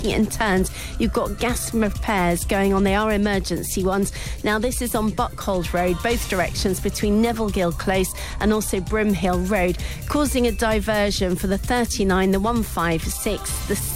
twisty and turns. You've got gas repairs going on. They are emergency ones. Now, this is on Buckhold Road, both directions between Neville Gill Close and also Brimhill Road, causing a diversion for the 39, the 156, the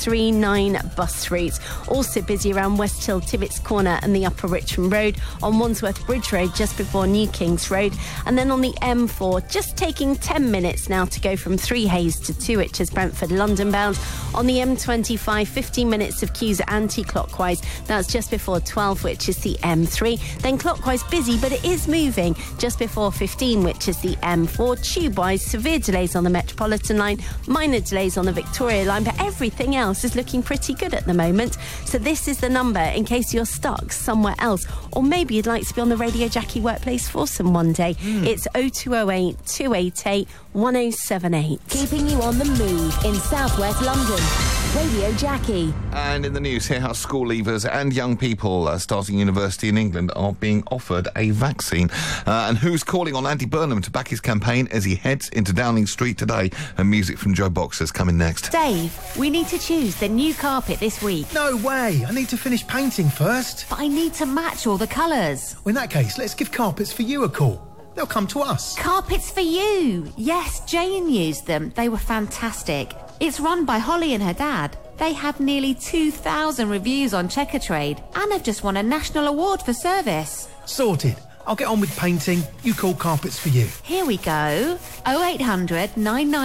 639 bus routes. Also busy around West Hill, Tibbets Corner and the Upper Richmond Road, on Wandsworth Bridge Road just before New Kings Road, and then on the M4, just taking 10 minutes now to go from Three Hayes to Twitch, Brentford London bound. On the M25, 15 minutes of queues anti-clockwise. That's just before 12, which is the M3. Then clockwise busy, but it is moving just before 15, which is the M4. Tube-wise, severe delays on the Metropolitan line, minor delays on the Victoria line, but everything else is looking pretty good at the moment. So this is the number in case you're stuck somewhere else, or maybe you'd like to be on the Radio Jackie Workplace Foursome one day. It's 0208 288 1078. Keeping you on the move in southwest London. Radio Jackie. And in the news, hear how school leavers and young people starting university in England are being offered a vaccine. And who's calling on Andy Burnham to back his campaign as he heads into Downing Street today. And music from Joe Boxer's coming next. Dave, we need to choose the new carpet this week. No way! I need to finish painting first. But I need to match all the colours. Well, in that case, let's give Carpets for You a call. They'll come to us. Carpets for You! Yes, Jane used them. They were fantastic. It's run by Holly and her dad. They have nearly 2,000 reviews on Checkatrade and have just won a national award for service. Sorted. I'll get on with painting. You call Carpets for You. Here we go. 0800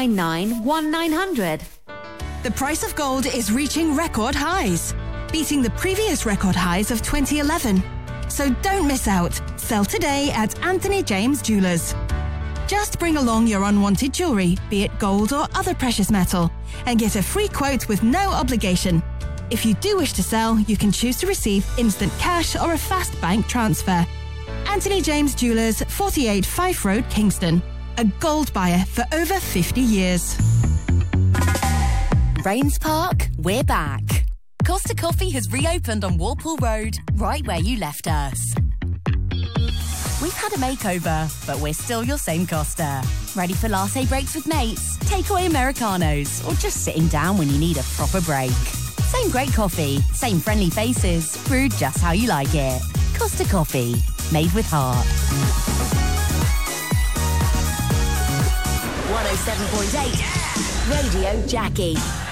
999 1900. The price of gold is reaching record highs, beating the previous record highs of 2011. So don't miss out. Sell today at Anthony James Jewelers. Just bring along your unwanted jewellery, be it gold or other precious metal, and get a free quote with no obligation. If you do wish to sell, you can choose to receive instant cash or a fast bank transfer. Anthony James Jewelers, 48 Fife Road, Kingston. A gold buyer for over 50 years. Rains Park, we're back. Costa Coffee has reopened on Walpole Road, right where you left us. We've had a makeover, but we're still your same Costa. Ready for latte breaks with mates, takeaway Americanos, or just sitting down when you need a proper break. Same great coffee, same friendly faces, brewed just how you like it. Costa Coffee, made with heart. 107.8 Radio Jackie.